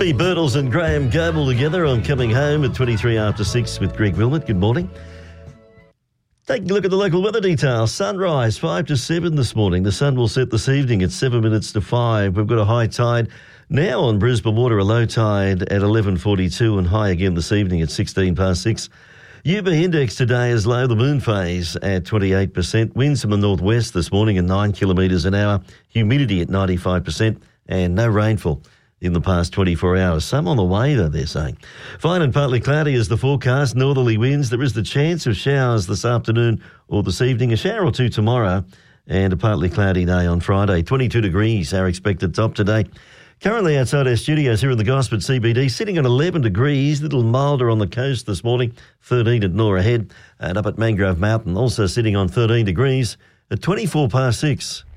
Robbie Birtles and Graham Goble together on Coming Home at 23 after 6 with Greg Wilmot. Good morning. Taking a look at the local weather details. Sunrise 5 to 7 this morning. The sun will set this evening at 7 minutes to 5. We've got a high tide now on Brisbane Water, a low tide at 11:42 and high again this evening at 16 past 6. UV index today is low, the moon phase at 28%. Winds from the northwest this morning at 9 kilometres an hour. Humidity at 95% and no rainfall in the past 24 hours. Some on the way, though, they're saying. Fine and partly cloudy is the forecast. Northerly winds. There is the chance of showers this afternoon or this evening. A shower or two tomorrow and a partly cloudy day on Friday. 22 degrees, our expected top today. Currently outside our studios here in the Gosford CBD, sitting at 11 degrees, a little milder on the coast this morning, 13 at Norah Head, and up at Mangrove Mountain, also sitting on 13 degrees at 24 past 6.